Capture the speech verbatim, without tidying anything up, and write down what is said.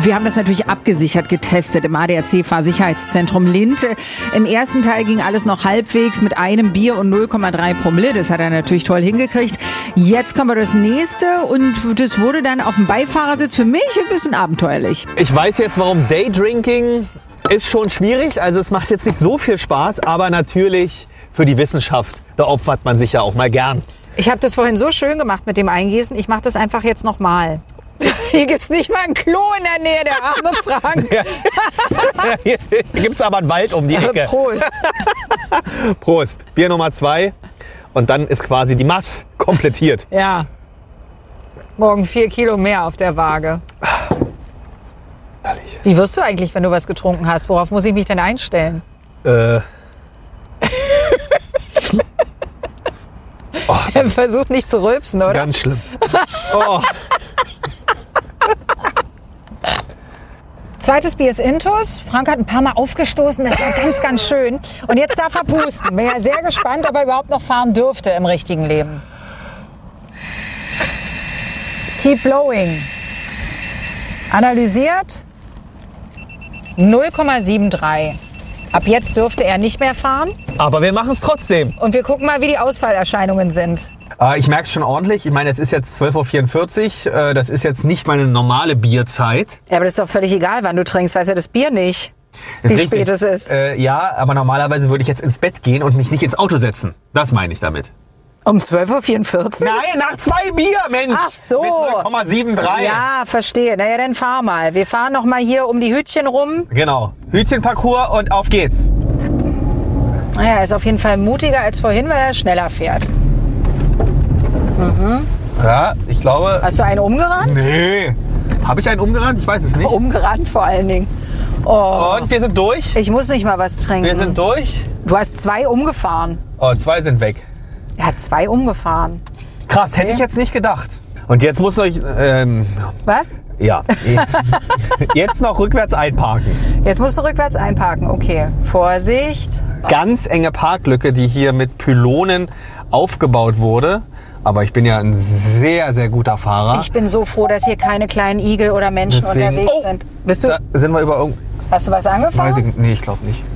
Wir haben das natürlich abgesichert getestet im A D A C-Fahrsicherheitszentrum Linte. Im ersten Teil ging alles noch halbwegs mit einem Bier und null Komma drei Promille. Das hat er natürlich toll hingekriegt. Jetzt kommen wir das nächste und das wurde dann auf dem Beifahrersitz für mich ein bisschen abenteuerlich. Ich weiß jetzt, warum Daydrinking ist schon schwierig. Also es macht jetzt nicht so viel Spaß, aber natürlich für die Wissenschaft, da opfert man sich ja auch mal gern. Ich habe das vorhin so schön gemacht mit dem Eingießen. Ich mache das einfach jetzt nochmal. Hier gibt's nicht mal ein Klo in der Nähe, der arme Frank. Ja. Hier gibt's aber einen Wald um die Ecke. Prost. Prost. Bier Nummer zwei. Und dann ist quasi die Maß komplettiert. Ja. Morgen vier Kilo mehr auf der Waage. Ehrlich. Wie wirst du eigentlich, wenn du was getrunken hast? Worauf muss ich mich denn einstellen? Äh. Oh, Er versucht nicht zu rülpsen, oder? ganz schlimm. Oh. Zweites Bier ist Intus. Frank hat ein paar Mal aufgestoßen. Das war ganz, ganz schön. Und jetzt darf er pusten. Bin ja sehr gespannt, ob er überhaupt noch fahren dürfte im richtigen Leben. Keep blowing. Analysiert. null Komma dreiundsiebzig. Ab jetzt dürfte er nicht mehr fahren. Aber wir machen es trotzdem. Und wir gucken mal, wie die Ausfallerscheinungen sind. Äh, ich merke es schon ordentlich. Ich meine, es ist jetzt zwölf Uhr vierundvierzig. Äh, das ist jetzt nicht meine normale Bierzeit. Ja, aber das ist doch völlig egal, wann du trinkst. Weiß ja das Bier nicht, Ist wie richtig. spät es ist. Äh, ja, aber normalerweise würde ich jetzt ins Bett gehen und mich nicht ins Auto setzen. Das meine ich damit. Um zwölf Uhr vierundvierzig? Nein, nach zwei Bier, Mensch. Ach so. Mit null Komma dreiundsiebzig. Ja, verstehe. Na ja, dann fahr mal. Wir fahren noch mal hier um die Hütchen rum. Genau. Hütchenparcours und auf geht's. Naja, er ist auf jeden Fall mutiger als vorhin, weil er schneller fährt. Ja, ich glaube... Hast du einen umgerannt? Nee. Habe ich einen umgerannt? Ich weiß es nicht. Umgerannt vor allen Dingen. Oh, Und wir sind durch. ich muss nicht mal was trinken. Wir sind durch. Du hast zwei umgefahren. Oh, zwei sind weg. Er hat zwei umgefahren. Krass, hätte ich jetzt nicht gedacht. Und jetzt muss euch... Ähm, Was? ja. Jetzt noch rückwärts einparken. Jetzt musst du rückwärts einparken. Okay, Vorsicht. Ganz enge Parklücke, die hier mit Pylonen aufgebaut wurde. Aber ich bin ja ein sehr, sehr guter Fahrer. Ich bin so froh, dass hier keine kleinen Igel oder Menschen Deswegen- unterwegs Oh! sind. Bist du, Da sind wir über irgend... hast du was angefangen? Weiß ich, nee, ich glaube nicht.